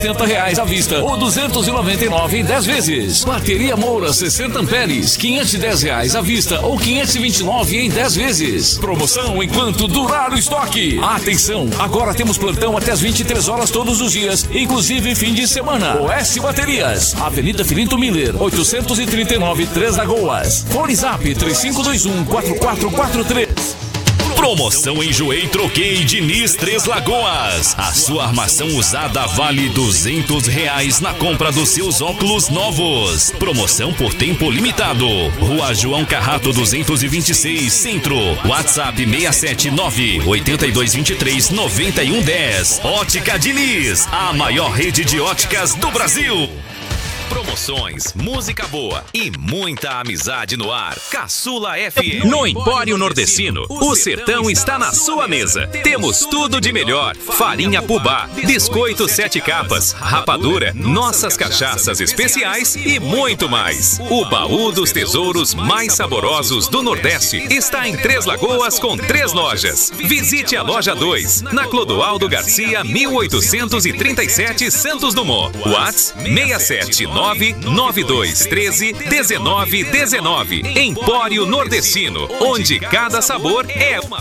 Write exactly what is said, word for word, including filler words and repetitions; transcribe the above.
oitenta reais à vista ou duzentos e noventa e nove em dez vezes. Bateria Moura sessenta amperes, quinhentos e dez reais à vista ou quinhentos e vinte e nove em dez vezes. Promoção enquanto durar o estoque. Atenção, agora temos plantão até as vinte e três horas todos os dias, inclusive fim de semana. O S Baterias, Avenida Filinto Miller, oitocentos e trinta e nove, Três Lagoas. Fone Zap três cinco dois um, quatro quatro quatro três. Promoção Enjoei Troquei Diniz Três Lagoas. A sua armação usada vale duzentos reais na compra dos seus óculos novos. Promoção por tempo limitado. Rua João Carrato duzentos e vinte e seis, Centro. WhatsApp seis sete nove, oito dois dois três, nove um um zero. Ótica Diniz, a maior rede de óticas do Brasil. Promoções, música boa e muita amizade no ar. Caçula F M. No Empório Nordestino, o sertão está na sua mesa. Temos tudo de melhor: farinha Pubá, biscoito sete capas, rapadura, nossas cachaças especiais e muito mais. O baú dos tesouros mais saborosos do Nordeste está em Três Lagoas com três lojas. Visite a loja dois, na Clodoaldo Garcia, mil oitocentos e trinta e sete, Santos Dumont. WhatsApp seis sete nove, nove dois um três, um nove um nove. Empório Nordestino, onde cada sabor é uma